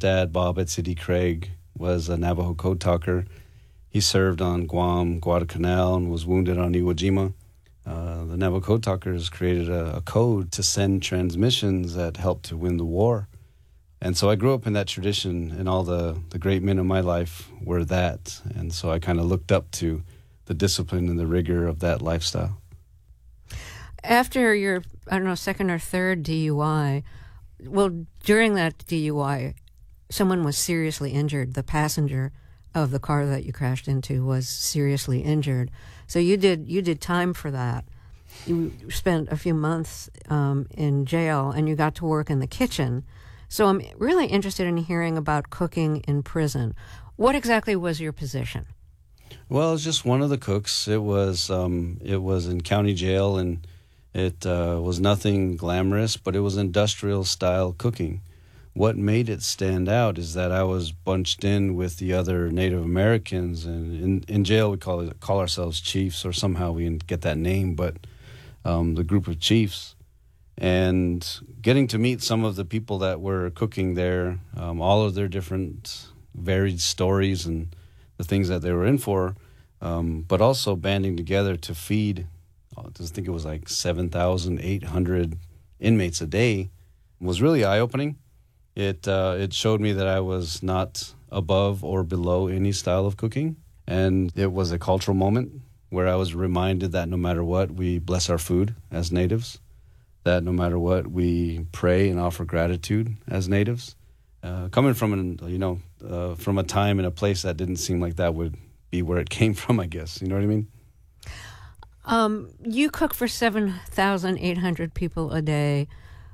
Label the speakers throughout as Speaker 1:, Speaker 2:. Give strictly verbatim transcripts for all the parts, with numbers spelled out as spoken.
Speaker 1: dad, Bob Etzidi Craig, was a Navajo code talker. He served on Guam, Guadalcanal, and was wounded on Iwo Jima. Uh, the Navajo code talkers created a, a code to send transmissions that helped to win the war. And so I grew up in that tradition, and all the, the great men of my life were that. And so I kind of looked up to the discipline and the rigor of that lifestyle.
Speaker 2: After your, I don't know, second or third D U I, well, during that D U I, someone was seriously injured. The passenger of the car that you crashed into was seriously injured. So you did you did time for that. You spent a few months um, in jail, and you got to work in the kitchen. So I'm really interested in hearing about cooking in prison. What exactly was your position?
Speaker 1: Well, it was just one of the cooks. It was um, it was in county jail, and it uh, was nothing glamorous, but it was industrial-style cooking. What made it stand out is that I was bunched in with the other Native Americans, and in, in jail we call it, call ourselves chiefs, or somehow we get that name, but um, the group of chiefs. And getting to meet some of the people that were cooking there, um, all of their different varied stories and the things that they were in for, um, but also banding together to feed, I think it was like seven thousand eight hundred inmates a day, was really eye-opening. It uh, it showed me that I was not above or below any style of cooking. And it was a cultural moment where I was reminded that no matter what, we bless our food as natives, that no matter what, we pray and offer gratitude as natives. Uh, coming from, an, you know, uh, from a time and a place that didn't seem like that would be where it came from, I guess. You know what I mean?
Speaker 2: Um, you cook for seven thousand eight hundred people a day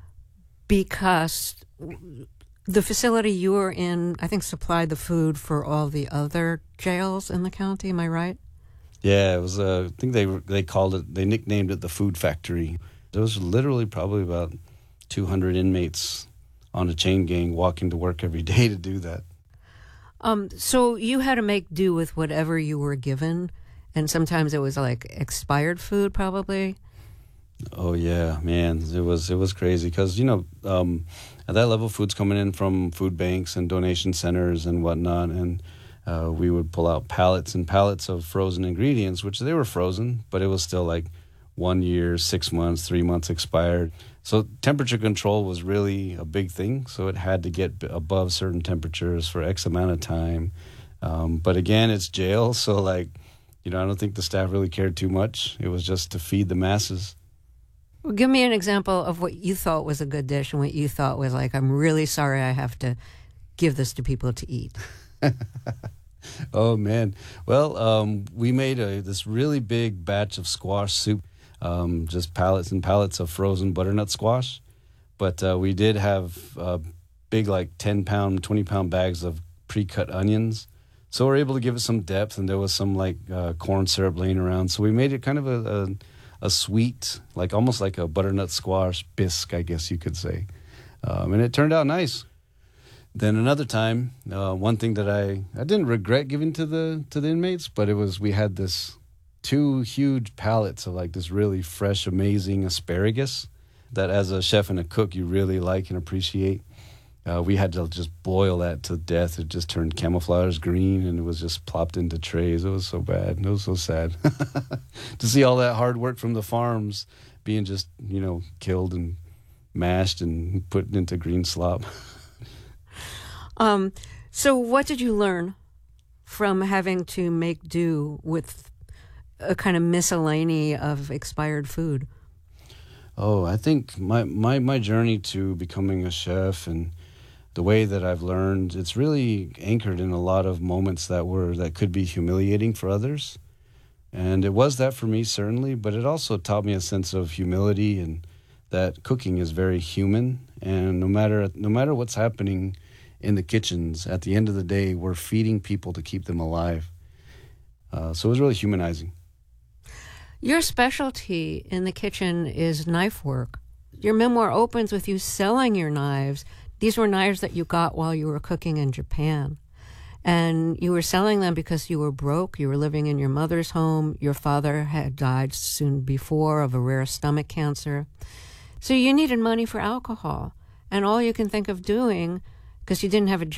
Speaker 2: because the facility you were in, I think, supplied the food for all the other jails in the county. Am I right?
Speaker 1: Yeah, it was. Uh, I think they they called it. They nicknamed it the Food Factory. There was literally probably about two hundred inmates on a chain gang walking to work every day to do that.
Speaker 2: Um, so you had to make do with whatever you were given, and sometimes it was like expired food, probably.
Speaker 1: Oh yeah, man, it was it was crazy because you know um, at that level, food's coming in from food banks and donation centers and whatnot, and uh, we would pull out pallets and pallets of frozen ingredients, which they were frozen, but it was still like one year, six months, three months expired. So temperature control was really a big thing. So it had to get above certain temperatures for X amount of time. Um, but again, it's jail, so like you know, I don't think the staff really cared too much. It was just to feed the masses.
Speaker 2: Well, give me an example of what you thought was a good dish and what you thought was like, I'm really sorry I have to give this to people to eat.
Speaker 1: Oh, man. Well, um, we made a, this really big batch of squash soup, um, just pallets and pallets of frozen butternut squash. But uh, we did have uh, big, like ten-pound, twenty-pound bags of pre-cut onions. So we were able to give it some depth, and there was some, like, uh, corn syrup laying around. So we made it kind of a... a a sweet, like almost like a butternut squash bisque, I guess you could say. Um, and it turned out nice. Then another time, uh, one thing that I, I didn't regret giving to the to the inmates, but it was we had this two huge pallets of like this really fresh, amazing asparagus that as a chef and a cook you really like and appreciate. Uh, we had to just boil that to death. It just turned camouflage green, and it was just plopped into trays. It was so bad. It was so sad to see all that hard work from the farms being just, you know, killed and mashed and put into green slop.
Speaker 2: um, so what did you learn from having to make do with a kind of miscellany of expired food?
Speaker 1: Oh, I think my, my, my journey to becoming a chef and the way that I've learned, it's really anchored in a lot of moments that were that could be humiliating for others. And it was that for me, certainly, but it also taught me a sense of humility and that cooking is very human. And no matter no matter what's happening in the kitchens, at the end of the day, we're feeding people to keep them alive. Uh, so it was really humanizing.
Speaker 2: Your specialty in the kitchen is knife work. Your memoir opens with you selling your knives. These were knives that you got while you were cooking in Japan. And you were selling them because you were broke. You were living in your mother's home. Your father had died soon before of a rare stomach cancer. So you needed money for alcohol. And all you can think of doing, because you didn't have a job,